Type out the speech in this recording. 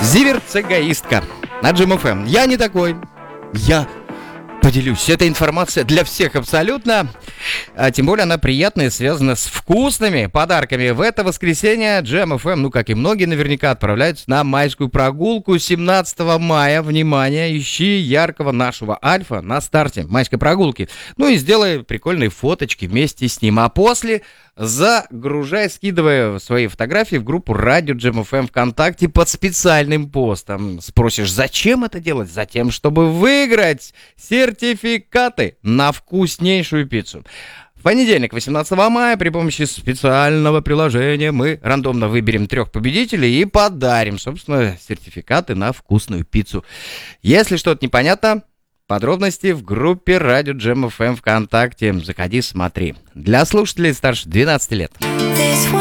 Зиверт эгоистка на Джем ФМ. Я не такой. Я поделюсь. Эта информация для всех абсолютно. А тем более она приятная и связана с вкусными подарками. В это воскресенье Джем ФМ, ну как и многие наверняка, отправляются на майскую прогулку 17 мая. Внимание, ищи яркого нашего Альфа на старте майской прогулки. Ну и сделай прикольные фоточки вместе с ним. А после загружай, скидывай свои фотографии в группу Радио Джем ФМ ВКонтакте под специальным постом. Спросишь, зачем это делать? Затем, чтобы выиграть сертификаты на вкуснейшую пиццу. В понедельник, 18 мая, при помощи специального приложения мы рандомно выберем 3 победителей и подарим, собственно, сертификаты на вкусную пиццу. Если что-то непонятно, подробности в группе Радио Джем ФМ ВКонтакте. Заходи, смотри. Для слушателей старше 12 лет.